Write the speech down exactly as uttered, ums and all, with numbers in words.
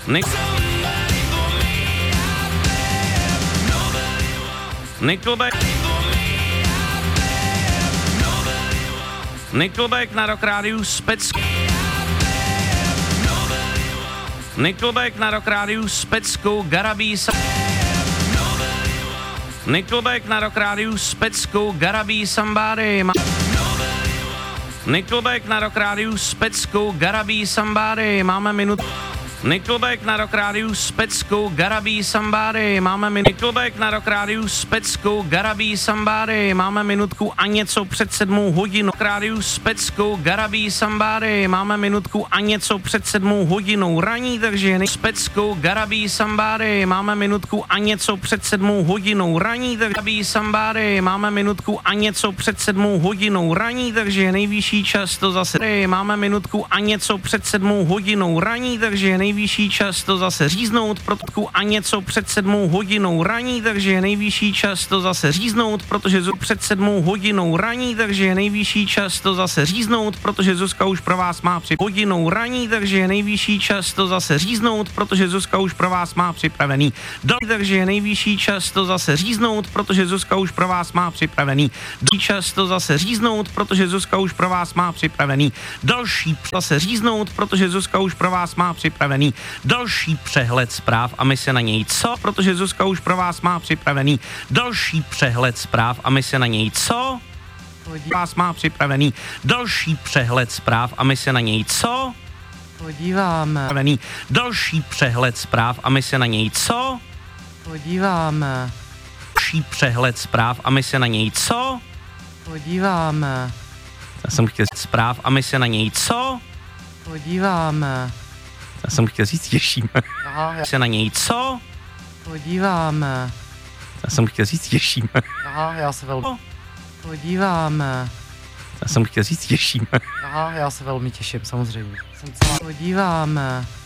Nik- Nickelback. Nickelback na Rock Rádiu s Peckou. Nickelback na Rock Rádiu s Peckou Garabí Sam... Nickelback na Rock Rádiu s Peckou Garabí Somebody. Nickelback na Rock Rádiu s Peckou Garabí Somebody. Máme minut. Nickelback na Rock Rádiu s Peckou Garabí Somebody. Máme min... Nickelback na Rock Rádiu s Peckou Garabí Somebody. Máme minutku a něco před sedmou hodinou. Rock Rádiu s Peckou Garabí Somebody. Máme minutku a něco před sedmou hodinou raní, takže s Peckou Garabí Somebody. Máme minutku a něco před sedmou hodinou raní, takže Garabí Somebody. Máme minutku a něco před sedmou hodinou raní, takže nejvyšší čas to zase. Máme minutku a něco před sedmou hodinou raní, takže nejvyšší čas to zase říznout, protku a něco před sedmou hodinou raní, takže je nejvyšší čas to zase říznout, protože Zuzka před sedmou hodinou raní, takže je nejvyšší čas to zase říznout, protože Zuzka už pro vás má při hodinou raní, takže je nejvyšší čas to zase říznout, protože Zuzka už pro vás má připravený dal, takže je nejvyšší čas to zase říznout, protože Zuzka už pro vás má připravený další čas to zase říznout, protože Zuzka už pro vás má připravený další zase říznout, protože Zuzka už pro vás má připravený další přehled zpráv a my se na něj co, protože Zuzka už pro vás má připravený další přehled zpráv a my se na něj co, vás má připravený další přehled zpráv a my se na něj co, podíváme, další přehled zpráv a my se na něj co, podíváme, další přehled zpráv a my se na něj co, podíváme, já jsem chtěl říct zpráv a my se na něj co, podíváme, já jsem chtěl říct těšíme. Aha, já... se na něj co? Podíváme. Já jsem chtěl říct těšíme. Aha, já se velmi... Podíváme. Já jsem chtěl říct těšíme. Aha, já se velmi těším, samozřejmě. Jsem celá... Podíváme.